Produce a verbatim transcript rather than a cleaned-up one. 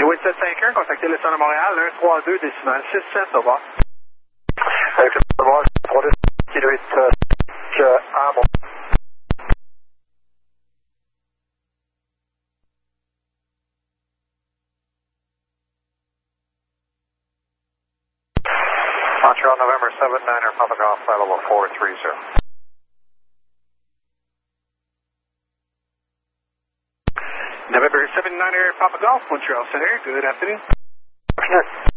Louis sept cinq un, contactez le centre de Montréal, un trois deux décimal six sept, au revoir. Avec le revoir, trois deux, kilo huit, euh, à bon. Montreal, November seven niner, Papa Golf, flight level four three zero. November seven niner, Papa Golf, Montreal Center, good afternoon. Good.